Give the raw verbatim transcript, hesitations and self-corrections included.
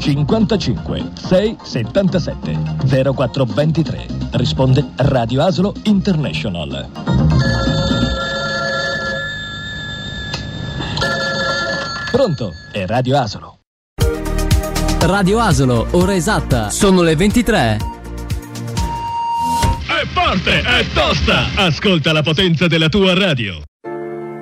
cinquantacinque sei settantasette zero quattro ventitré. Risponde Radio Asolo International. Pronto? È Radio Asolo. Radio Asolo, ora esatta, sono le ventitré. È forte, è tosta! Ascolta la potenza della tua radio.